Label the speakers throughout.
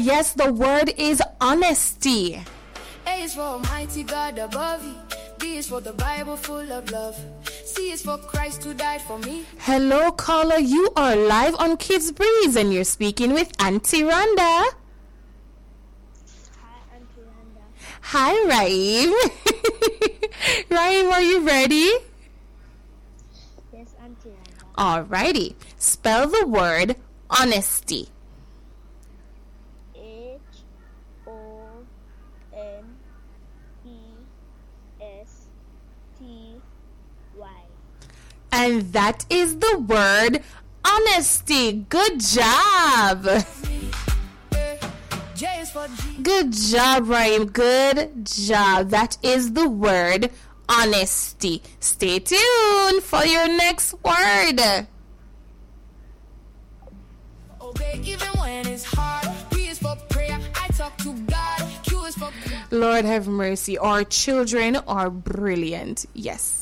Speaker 1: Yes, the word is honesty.
Speaker 2: A is for Almighty God above. B is for the Bible full of love. C is for Christ who died for me.
Speaker 1: Hello, caller. You are live on Kids Breeze and you're speaking with Auntie Rhonda.
Speaker 3: Hi, Auntie Rhonda.
Speaker 1: Hi, Raim. Raim, are you ready?
Speaker 3: Yes, Auntie Rhonda.
Speaker 1: Alrighty. Spell the word honesty.
Speaker 3: Honesty.
Speaker 1: And that is the word honesty. Good job.
Speaker 2: J is for G.
Speaker 1: Good job, Raim. Good job. That is the word honesty. Stay tuned for your next word.
Speaker 2: Obey even when it's hard. P is for prayer. I talk to God. Q is for
Speaker 1: Lord have mercy. Our children are brilliant. Yes.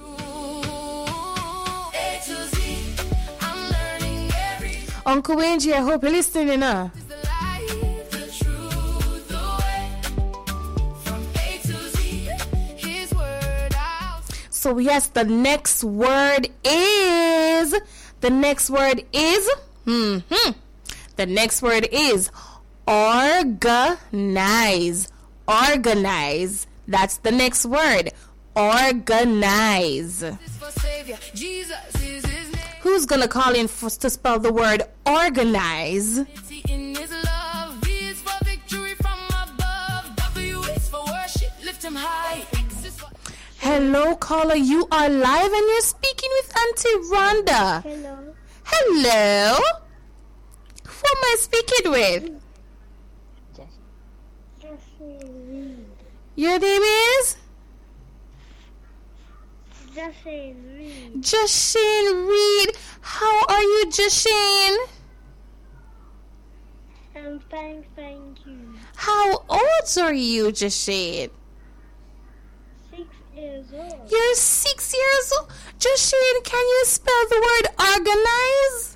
Speaker 2: A to Z. I'm learning every
Speaker 1: Uncle Wenji, I hope you're listening, huh?
Speaker 2: is the life, the truth, the way. From A to Z, His word out.
Speaker 1: So yes, the next word is organize. Organize. That's the next word. Organize.
Speaker 2: This is for Savior. Jesus is His name.
Speaker 1: Who's gonna call in to spell the word organize?
Speaker 2: In His love. V is for victory from above. W is for worship. Lift Him high. X is for
Speaker 1: Hello, caller. You are live and you're speaking with Auntie Rhonda.
Speaker 3: Hello.
Speaker 1: Hello. Who am I speaking with?
Speaker 3: Jocelyn
Speaker 1: Your name is?
Speaker 3: Reed.
Speaker 1: Jashane Reed. How are you, Jashane?
Speaker 3: I'm fine, thank you.
Speaker 1: How old are you, Jashane?
Speaker 3: 6 years old.
Speaker 1: You're 6 years old. Jashane, can you spell the word organize?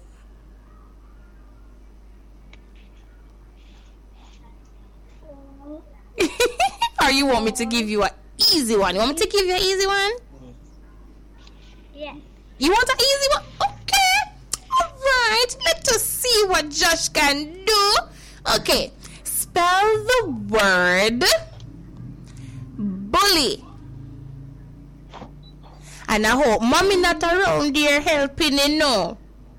Speaker 1: Or you want me to give you an easy one? You want me to give you an easy one?
Speaker 3: Yes.
Speaker 1: You want an easy one? Okay. Alright. Let us see what Josh can do. Okay. Spell the word bully. And I hope mommy not around there helping you know.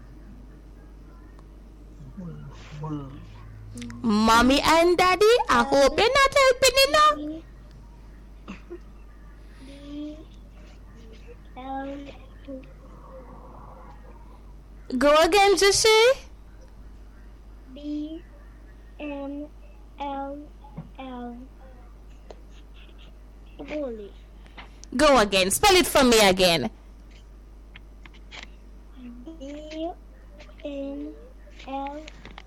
Speaker 1: Mommy and daddy, I hope you're not helping you know.
Speaker 3: B-L
Speaker 1: Go again, Joshi.
Speaker 3: B-M-L-L Bully.
Speaker 1: Go again. Spell it for me again.
Speaker 3: B-M-L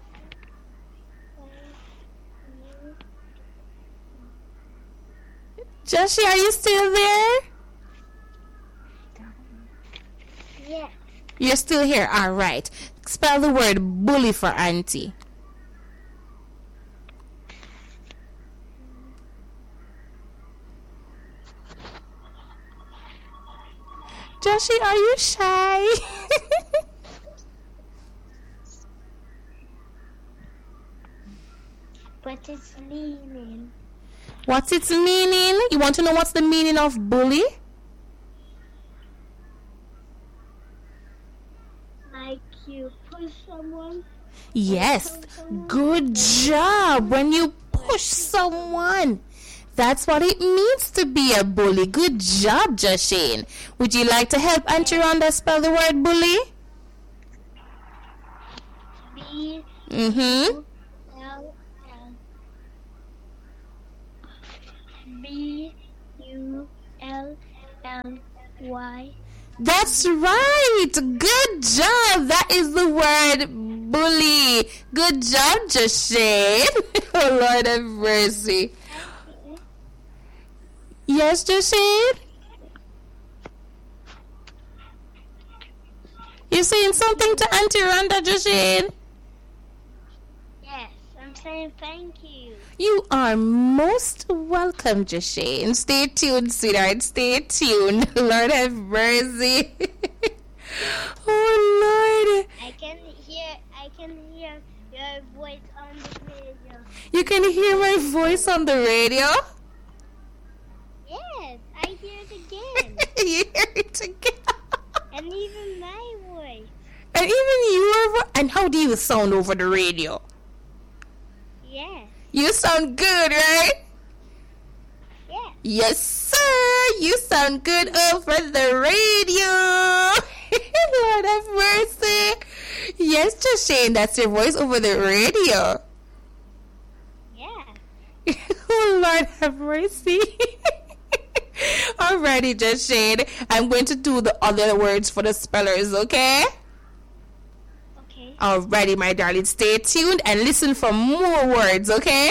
Speaker 1: Joshi, are you still there?
Speaker 3: Yes.
Speaker 1: You're still here. All right. Spell the word bully for Auntie. Joshi, are you shy?
Speaker 3: But it's meaning.
Speaker 1: What's its meaning? You want to know what's the meaning of bully?
Speaker 3: Like you push someone.
Speaker 1: Yes. Good job. When you push someone. That's what it means to be a bully. Good job, Joshine. Would you like to help Auntie Rhonda spell the word bully?
Speaker 3: B
Speaker 1: Mm-hmm.
Speaker 3: L B U L L Y.
Speaker 1: That's right. Good job. That is the word bully. Good job, Joshine. Oh, Lord have mercy. Yes, Joshine? You saying something to Auntie Rhonda, Joshine?
Speaker 3: Yes, I'm I'm saying thank you.
Speaker 1: You are most welcome, Jashane. Stay tuned, sweetheart. Stay tuned. Lord have mercy. Oh, Lord.
Speaker 3: I can hear your voice on the radio.
Speaker 1: You can hear my voice on the radio?
Speaker 3: Yes, I hear it again.
Speaker 1: You hear it again.
Speaker 3: And even my voice.
Speaker 1: And even your and how do you sound over the radio?
Speaker 3: Yes,
Speaker 1: You sound good, right?
Speaker 3: yes.
Speaker 1: Yes, sir. You sound good over the radio. Lord have mercy. Yes, Jashane, that's your voice over the radio.
Speaker 3: Yeah.
Speaker 1: Oh, Lord have mercy. Alrighty, Jashane. I'm going to do the other words for the spellers, okay?
Speaker 3: Okay.
Speaker 1: Alrighty, my darling. Stay tuned and listen for more words, okay?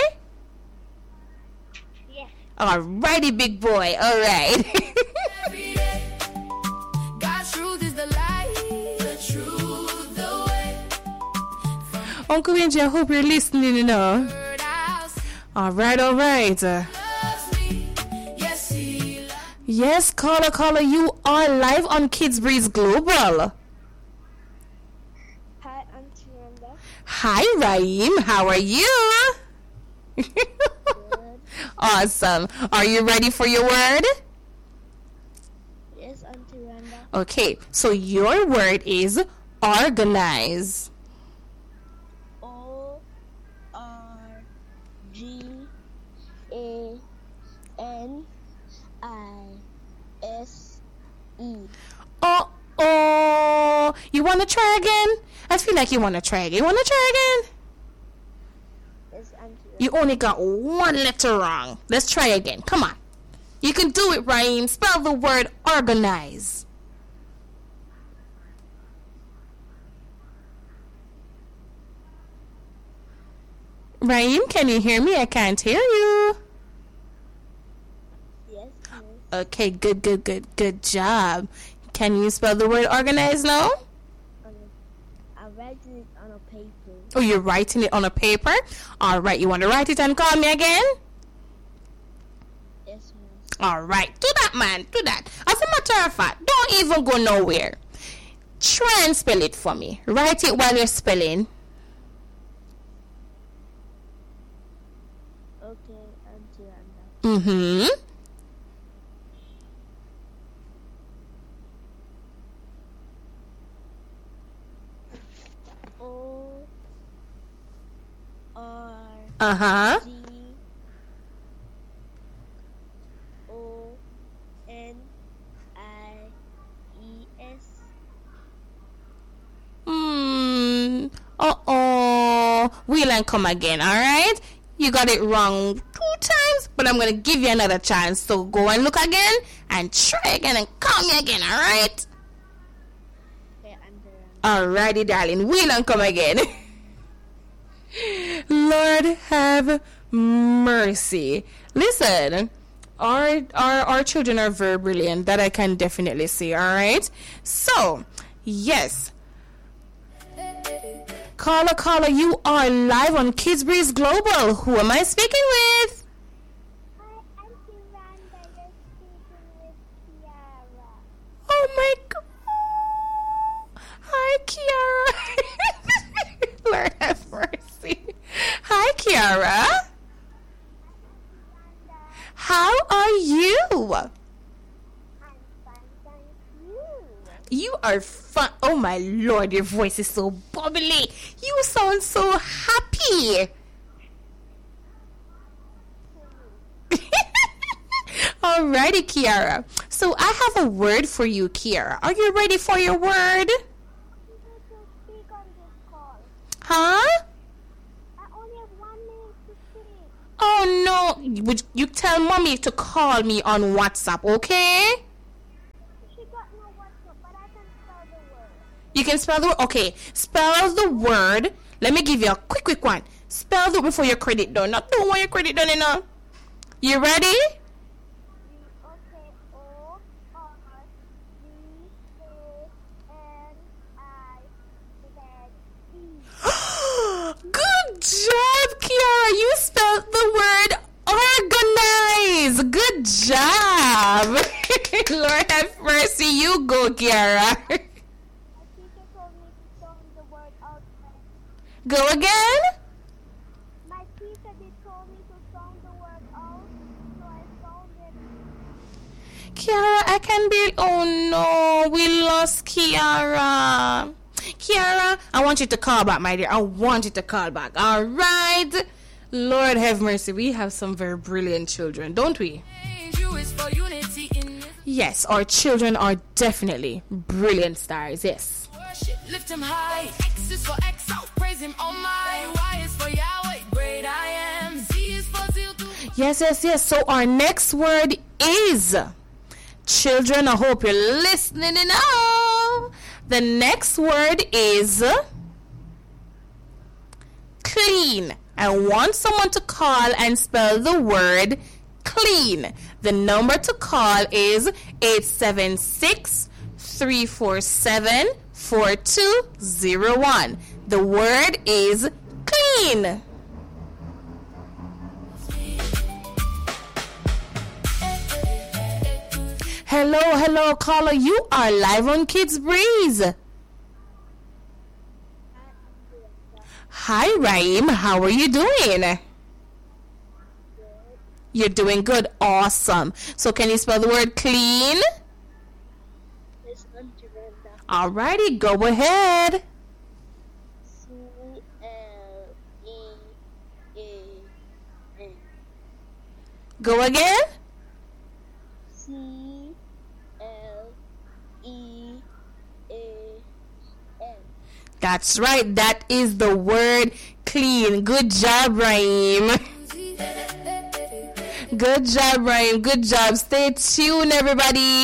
Speaker 3: Yes.
Speaker 1: Alrighty, big boy. Alright.
Speaker 2: Every day, God's truth is the light, the truth, the way.
Speaker 1: Uncle Angie, I hope you're listening, you know.
Speaker 2: Word house
Speaker 1: Alright.
Speaker 2: loves me. Yes, he loves
Speaker 1: Yes, caller, you are live on Kids Breeze Global.
Speaker 3: Hi, Auntie Rhonda.
Speaker 1: Hi, Raheem. How are you? Awesome. Are you ready for your word?
Speaker 3: Yes, Auntie Rhonda.
Speaker 1: Okay, so your word is organize.
Speaker 3: ORGANISE.
Speaker 1: Oh, you want to try again? I feel like you want to try again. You want to try again?
Speaker 3: Yes, Auntie Rhonda.
Speaker 1: You only got one letter wrong. Let's try again. Come on. You can do it, Raheem. Spell the word organize. Raheem, can you hear me? I can't hear you.
Speaker 3: Yes, miss.
Speaker 1: Okay, good job. Can you spell the word organize now?
Speaker 3: I'm writing it on a paper.
Speaker 1: Oh, you're writing it on a paper? All right, you want to write it and call me again?
Speaker 3: Yes, miss.
Speaker 1: All right, do that, man. Do that. As a matter of fact, don't even go nowhere. Try and spell it for me. Write it while you're spelling.
Speaker 3: Okay, Auntie Rhonda.
Speaker 1: Mm-hmm. Uh-huh.
Speaker 3: GONIES.
Speaker 1: Uh-oh. We'll and come again, alright? You got it wrong 2 times, but I'm going to give you another chance. So go and look again and try again and call me again, alright?
Speaker 3: Okay, Auntie Rhonda.
Speaker 1: Alrighty, darling. We'll and come again. Lord have mercy. Listen, our children are very brilliant. That I can definitely say, alright? So, yes. Caller, you are live on Kids Breeze Global. Who am I speaking with?
Speaker 3: Hi, Auntie Rhonda. You're speaking with Kiara.
Speaker 1: Oh my God. Hi, Kiara. Lord have mercy. Hi, Kiara. How are you?
Speaker 3: I'm fine, thank you.
Speaker 1: You are fun. Oh my Lord, your voice is so bubbly. You sound so happy. Alrighty, Kiara. So I have a word for you, Kiara. Are you ready for your word?
Speaker 3: You need to speak on this call.
Speaker 1: Huh?
Speaker 3: I only have 1 minute to speak.
Speaker 1: Oh no. Would you tell mommy to call me on WhatsApp, okay?
Speaker 3: She got no WhatsApp, but I can spell the word.
Speaker 1: You can spell the word. Okay, spell the word. Let me give you a quick one. Spell the word before your credit done. Now, don't want your credit done, you know. You ready?
Speaker 3: Okay, ORGANIZE.
Speaker 1: Good job, Lord have mercy. You go, Kiara.
Speaker 3: My teacher told me to sound the word out.
Speaker 1: Go again.
Speaker 3: My teacher did told me to sound the word out, so I sounded.
Speaker 1: Kiara, I can barely. Oh no, we lost Kiara. Kiara, I want you to call back, my dear. I want you to call back. All right. Lord have mercy. We have some very brilliant children, don't we?
Speaker 2: You is for unity in this
Speaker 1: Yes, our children are definitely brilliant stars. Yes.
Speaker 2: worship. Lift him high. X is for X. Praise him on my. Y is for Yahweh. Great I am. Z is for Zeal.
Speaker 1: Yes. So our next word is, children, I hope you're listening now. The next word is clean. I want someone to call and spell the word clean. The number to call is 876-347-4201. The word is clean. Hello, caller. You are live on Kids Breeze. Hi, Raim. How are you doing? You're doing good. Awesome. So can you spell the word clean?
Speaker 3: It's Antirenda.
Speaker 1: Alrighty, go ahead.
Speaker 3: C-L-E-A-N.
Speaker 1: Go again.
Speaker 3: C-L-E-A-N.
Speaker 1: That's right. That is the word clean. Good job, Raim. Good job, Raim. Good job. Stay tuned, everybody.